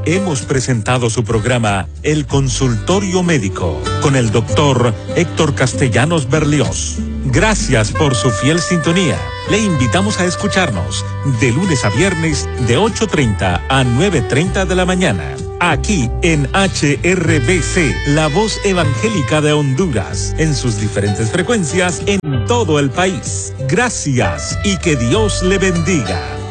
hemos presentado su programa El Consultorio Médico con el doctor Héctor Castellanos Berlioz. Gracias por su fiel sintonía. Le invitamos a escucharnos de lunes a viernes de 8:30 a 9:30 de la mañana. Aquí en HRBC, la voz evangélica de Honduras, en sus diferentes frecuencias en todo el país. Gracias y que Dios le bendiga.